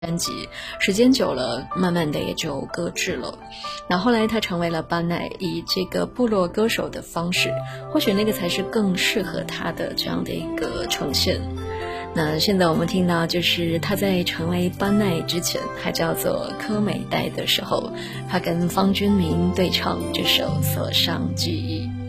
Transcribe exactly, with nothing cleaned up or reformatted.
专辑，时间久了，慢慢的也就搁置了。那后来他成为了巴奈，以这个部落歌手的方式，或许那个才是更适合他的这样的一个呈现。那现在我们听到，就是他在成为巴奈之前，还叫做柯美代的时候，他跟方君明对唱这首《锁上记忆》。